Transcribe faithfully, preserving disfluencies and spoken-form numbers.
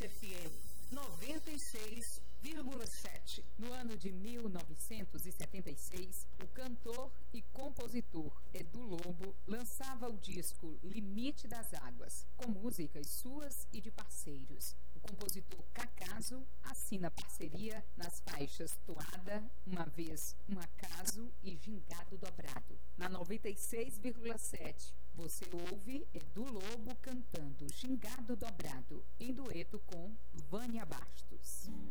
S F M noventa e seis vírgula sete. No ano de mil novecentos e setenta e seis, o cantor e compositor Edu Lobo lançava o disco Limite das Águas, com músicas suas e de parceiros. O compositor Cacaso assina parceria nas faixas Toada, Uma Vez, Um Acaso e Gingado Dobrado. Na noventa e seis vírgula sete, você ouve Edu Lobo cantando Gingado Dobrado, em dueto com Vânia Bastos.